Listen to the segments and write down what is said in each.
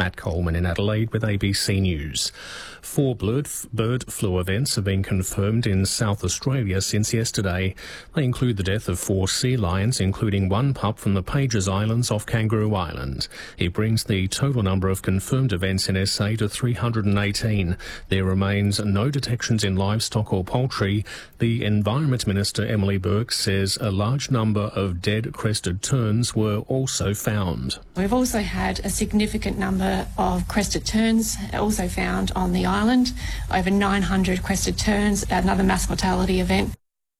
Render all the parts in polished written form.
Matt Coleman in Adelaide with ABC News. 4 bird flu events have been confirmed in South Australia since yesterday. They include the death of 4 sea lions, including 1 pup from the Pages Islands off Kangaroo Island. It brings the total number of confirmed events in SA to 318. There remains no detections in livestock or poultry. The Environment Minister, Emily Burke, says a large number of dead crested terns were also found. We've also had a significant number of crested terns also found on the island, over 900 crested terns, another mass mortality event.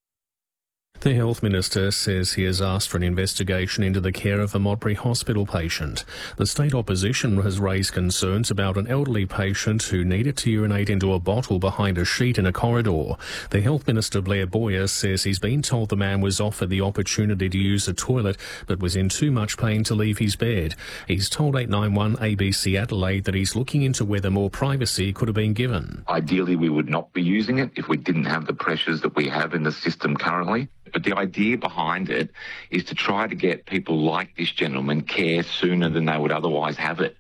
The Health Minister says he has asked for an investigation into the care of a Modbury Hospital patient. The state opposition has raised concerns about an elderly patient who needed to urinate into a bottle behind a sheet in a corridor. The Health Minister, Blair Boyer, says he's been told the man was offered the opportunity to use a toilet but was in too much pain to leave his bed. He's told 891 ABC Adelaide that he's looking into whether more privacy could have been given. Ideally, we would not be using it if we didn't have the pressures that we have in the system currently. But the idea behind it is to try to get people like this gentleman care sooner than they would otherwise have it.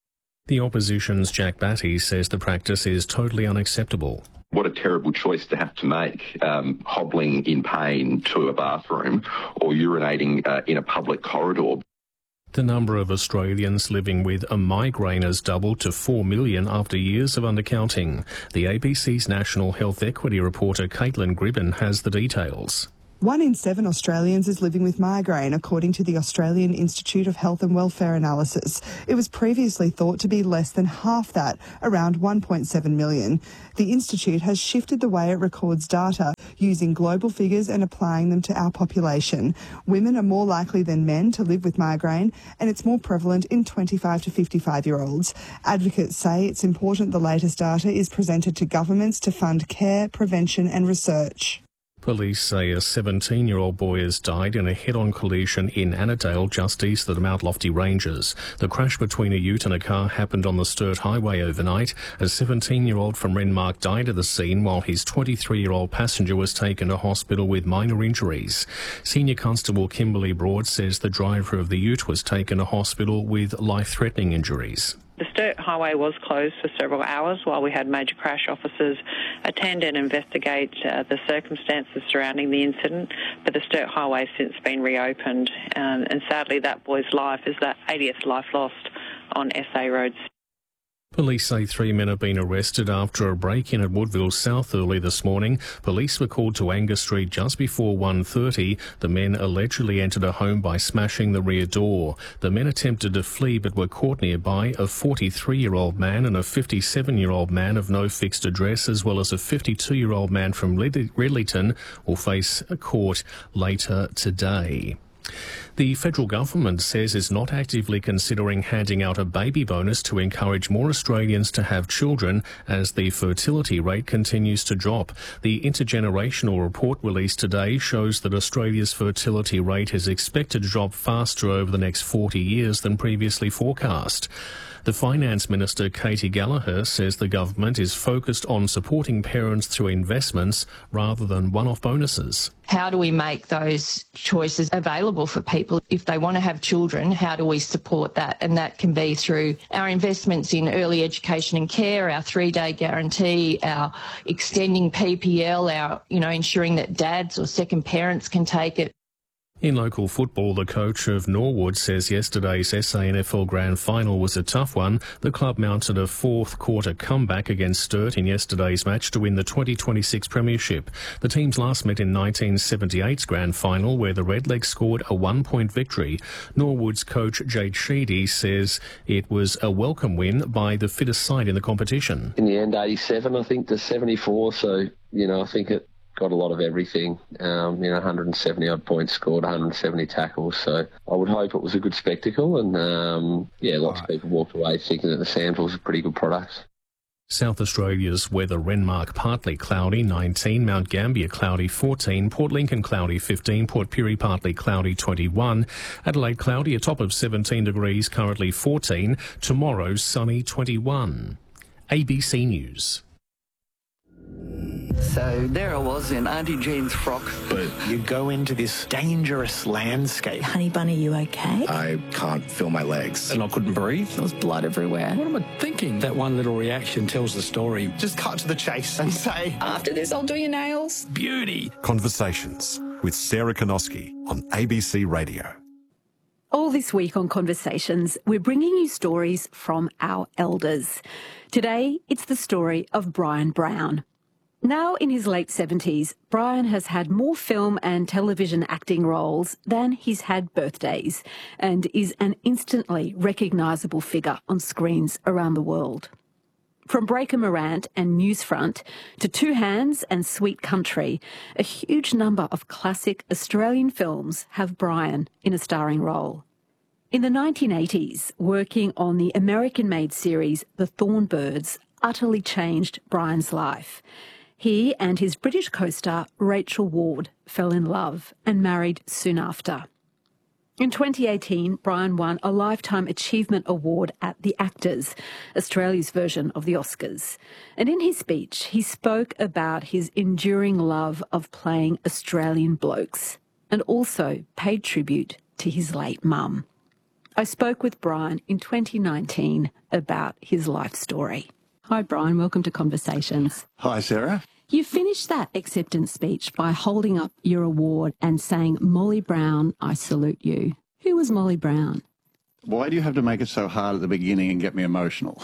The opposition's Jack Batty says the practice is totally unacceptable. What a terrible choice to have to make, hobbling in pain to a bathroom or urinating in a public corridor. The number of Australians living with a migraine has doubled to 4 million after years of undercounting. The ABC's National Health Equity reporter Caitlin Gribben has the details. 1 in 7 Australians is living with migraine, according to the Australian Institute of Health and Welfare analysis. It was previously thought to be less than half that, around 1.7 million. The Institute has shifted the way it records data, using global figures and applying them to our population. Women are more likely than men to live with migraine, and it's more prevalent in 25 to 55-year-olds. Advocates say it's important the latest data is presented to governments to fund care, prevention and research. Police say a 17-year-old boy has died in a head-on collision in Annandale, just east of the Mount Lofty Ranges. The crash between a ute and a car happened on the Sturt Highway overnight. A 17-year-old from Renmark died at the scene, while his 23-year-old passenger was taken to hospital with minor injuries. Senior Constable Kimberly Broad says the driver of the ute was taken to hospital with life-threatening injuries. The Sturt Highway was closed for several hours while we had major crash officers attend and investigate the circumstances surrounding the incident, but the Sturt Highway has since been reopened, and sadly that boy's life is the 80th life lost on SA roads. Police say 3 men have been arrested after a break-in at Woodville South early this morning. Police were called to Angus Street just before 1:30. The men allegedly entered a home by smashing the rear door. The men attempted to flee but were caught nearby. A 43-year-old man and a 57-year-old man of no fixed address, as well as a 52-year-old man from Redleyton, will face a court later today. The federal government says it's not actively considering handing out a baby bonus to encourage more Australians to have children as the fertility rate continues to drop. The intergenerational report released today shows that Australia's fertility rate is expected to drop faster over the next 40 years than previously forecast. The Finance Minister, Katie Gallagher, says the government is focused on supporting parents through investments rather than one-off bonuses. How do we make those choices available for people? If they want to have children, how do we support that? And that can be through our investments in early education and care, our 3-day guarantee, our extending PPL, our, ensuring that dads or second parents can take it. In local football, the coach of Norwood says yesterday's SANFL Grand Final was a tough one. The club mounted a fourth-quarter comeback against Sturt in yesterday's match to win the 2026 Premiership. The teams last met in 1978's Grand Final, where the Redlegs scored a 1-point victory. Norwood's coach Jade Sheedy says it was a welcome win by the fittest side in the competition. In the end, 87, I think, to 74, so, I think it got a lot of everything, 170 odd points scored, 170 tackles. So I would hope it was a good spectacle. And lots of people walked away thinking that the SANFL was a pretty good product. South Australia's weather: Renmark partly cloudy 19, Mount Gambier cloudy 14, Port Lincoln cloudy 15, Port Pirie partly cloudy 21, Adelaide cloudy a top of 17 degrees, currently 14, tomorrow sunny 21. ABC News. So there I was in Auntie Jean's frock. But you go into this dangerous landscape. Honey Bunny, you okay? I can't feel my legs. And I couldn't breathe. There was blood everywhere. What am I thinking? That one little reaction tells the story. Just cut to the chase and say, After this, I'll do your nails. Beauty. Conversations with Sarah Konoski on ABC Radio. All this week on Conversations, we're bringing you stories from our elders. Today, it's the story of Brian Brown. Now in his late 70s, Brian has had more film and television acting roles than he's had birthdays and is an instantly recognisable figure on screens around the world. From Breaker Morant and Newsfront to Two Hands and Sweet Country, a huge number of classic Australian films have Brian in a starring role. In the 1980s, working on the American-made series The Thornbirds utterly changed Brian's life. He and his British co-star Rachel Ward fell in love and married soon after. In 2018, Brian won a Lifetime Achievement Award at the Actors, Australia's version of the Oscars. And in his speech, he spoke about his enduring love of playing Australian blokes and also paid tribute to his late mum. I spoke with Brian in 2019 about his life story. Hi, Brian. Welcome to Conversations. Hi, Sarah. You finished that acceptance speech by holding up your award and saying, Molly Brown, I salute you. Who was Molly Brown? Why do you have to make it so hard at the beginning and get me emotional?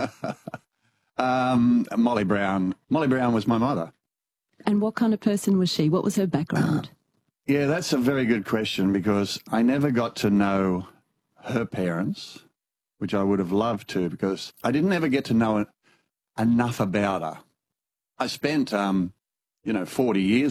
Molly Brown was my mother. And what kind of person was she? What was her background? Yeah, that's a very good question because I never got to know her parents, which I would have loved to because I didn't ever get to know enough about her. I spent, 40 years